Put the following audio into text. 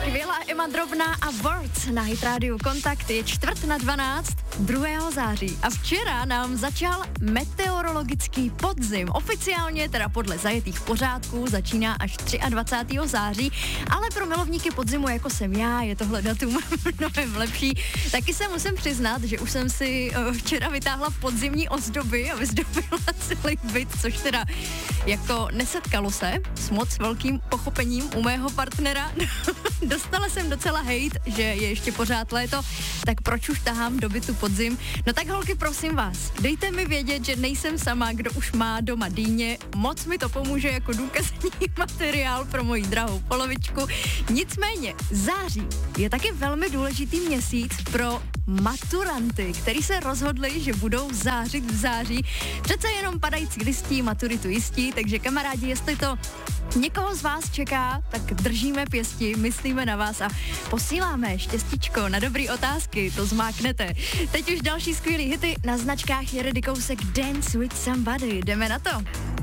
Skvělá Emma Drobná a Words na Hit Radio Kontakt. Je 11:45, 2. září. A včera nám začal meteorologický podzim. Oficiálně, teda podle zajetých pořádků, začíná až 23. září, ale pro milovníky podzimu, jako jsem já, je tohle datum mnohem lepší. Taky se musím přiznat, že už jsem si včera vytáhla podzimní ozdoby a vyzdobila celý byt, což teda jako nesetkalo se s moc velkým pochopením u mého partnera. Dostala jsem docela hejt, že je ještě pořád léto, tak proč už tahám do bytu podzim? No tak holky, prosím vás, dejte mi vědět, že nejsem sama, kdo už má doma dýně, moc mi to pomůže jako důkazní materiál pro moji drahou polovičku. Nicméně, září je taky velmi důležitý měsíc pro maturanty, který se rozhodli, že budou zářit v září. Přece jenom padající listí maturitu jistí, takže kamarádi, jestli to někoho z vás čeká, tak držíme pěsti, myslíme na vás a posíláme štěstíčko na dobrý otázky, to zmáknete. Teď už další skvělý hity, na značkách je Ready kousek Dance with Somebody, jdeme na to.